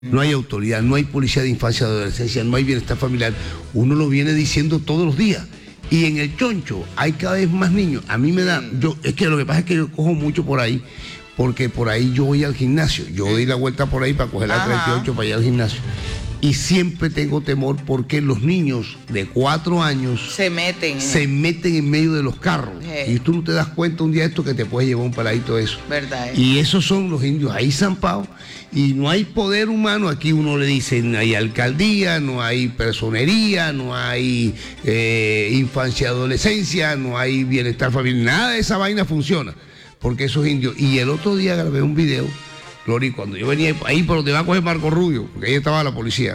No hay autoridad, no hay policía de infancia y adolescencia, no hay bienestar familiar. Uno lo viene diciendo todos los días. Y en el Choncho hay cada vez más niños. A mí me da, es que lo que pasa es que yo cojo mucho por ahí, porque por ahí yo voy al gimnasio. Yo doy la vuelta por ahí para coger la 38 para ir al gimnasio. Y siempre tengo temor porque los niños de 4 años se meten en medio de los carros. Y tú no te das cuenta un día de esto que te puedes llevar un peladito de eso. ¿Verdad? Y esos son los indios ahí zampados. Y no hay poder humano. Aquí uno le dice, no hay alcaldía, no hay personería, no hay infancia y adolescencia, no hay bienestar familiar. Nada de esa vaina funciona. Porque esos indios. Y el otro día grabé un video, Glory, cuando yo venía ahí por donde va a coger Marco Rubio, porque ahí estaba la policía.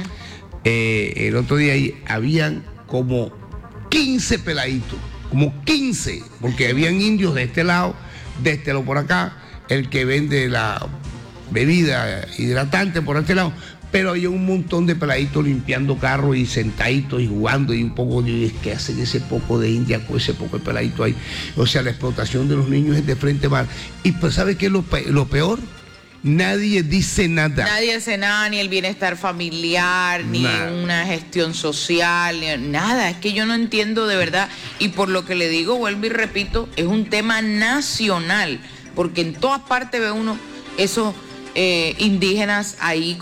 El otro día ahí habían como 15 peladitos, como 15, porque habían indios de este lado por acá, el que vende la bebida hidratante por este lado, pero había un montón de peladitos limpiando carros y sentaditos y jugando y un poco de, ¿qué hacen ese poco de India con ese poco de peladito ahí? O sea, la explotación de los niños es de frente mal. Y pues, ¿sabes qué es lo peor? Nadie dice nada. Nadie dice nada, ni el bienestar familiar, ni una gestión social, ni nada. Es que yo no entiendo de verdad. Y por lo que le digo, vuelvo y repito, es un tema nacional. Porque en todas partes ve uno esos indígenas ahí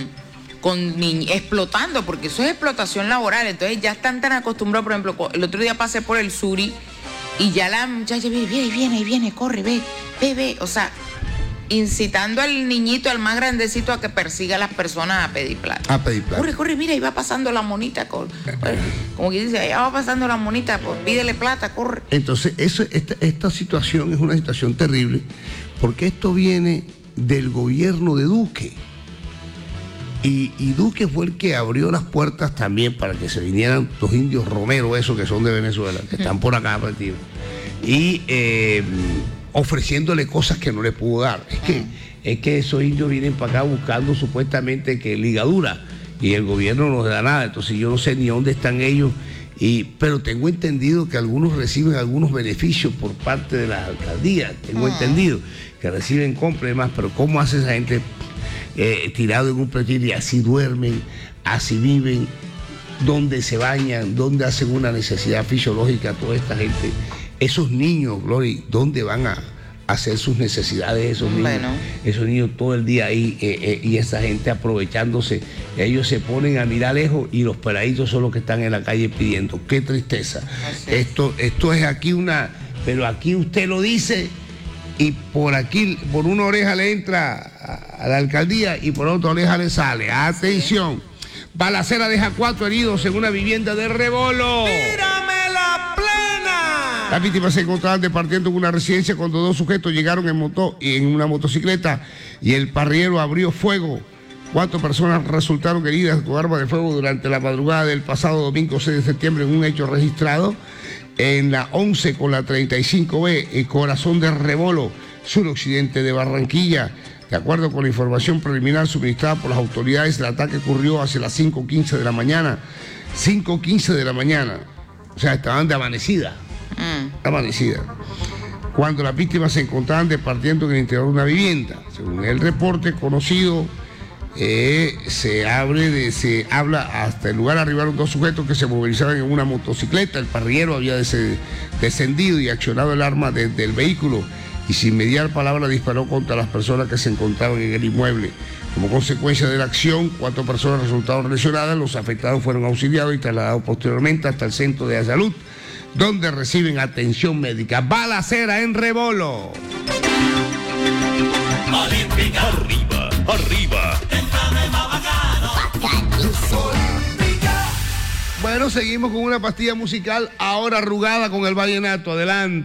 explotando, porque eso es explotación laboral. Entonces ya están tan acostumbrados. Por ejemplo, el otro día pasé por el Suri y ya la muchacha viene, corre, ve. O sea, incitando al niñito, al más grandecito, a que persiga a las personas a pedir plata. Corre, mira, y va pasando la monita. Como que dice, allá va pasando la monita, pues pídele plata, corre. Entonces, esta situación es una situación terrible, porque esto viene del gobierno de Duque. Y Duque fue el que abrió las puertas también para que se vinieran los indios Romero, esos que son de Venezuela, que están por acá partidos. Y ofreciéndole cosas que no le pudo dar. Es que esos indios vienen para acá buscando supuestamente que ligadura y el gobierno no les da nada. Entonces yo no sé ni dónde están ellos, pero tengo entendido que algunos reciben algunos beneficios por parte de las alcaldías. Tengo entendido que reciben compras y demás, pero ¿cómo hace esa gente tirado en un pretil y así duermen, así viven, dónde se bañan, dónde hacen una necesidad fisiológica toda esta gente? Esos niños, Glory, ¿dónde van a hacer sus necesidades esos niños? Bueno. Esos niños todo el día ahí y esa gente aprovechándose. Ellos se ponen a mirar lejos y los peladitos son los que están en la calle pidiendo. ¡Qué tristeza! Esto es aquí pero aquí usted lo dice y por aquí, por una oreja le entra a la alcaldía y por otra oreja le sale. ¡Atención! Balacera deja 4 heridos en una vivienda de Rebolo. ¡Tírame la plena! Las víctimas se encontraban departiendo en una residencia cuando 2 sujetos llegaron en una motocicleta y el parrillero abrió fuego. 4 personas resultaron heridas con arma de fuego durante la madrugada del pasado domingo 6 de septiembre en un hecho registrado en la 11 con la 35B, el corazón de Rebolo, suroccidente de Barranquilla. De acuerdo con la información preliminar suministrada por las autoridades, el ataque ocurrió hacia las 5:15 de la mañana. 5:15 de la mañana. O sea, estaban de amanecida. Cuando las víctimas se encontraban departiendo en el interior de una vivienda. Según el reporte conocido, se habla hasta el lugar arribaron 2 sujetos que se movilizaban en una motocicleta. El parrillero había descendido y accionado el arma desde el vehículo y sin mediar palabra disparó contra las personas que se encontraban en el inmueble. Como consecuencia de la acción, 4 personas resultaron lesionadas. Los afectados fueron auxiliados y trasladados posteriormente hasta el centro de salud, donde reciben atención médica. Balacera en Rebolo. Olímpica. Arriba. Bueno, seguimos con una pastilla musical ahora arrugada con el vallenato. Adelante.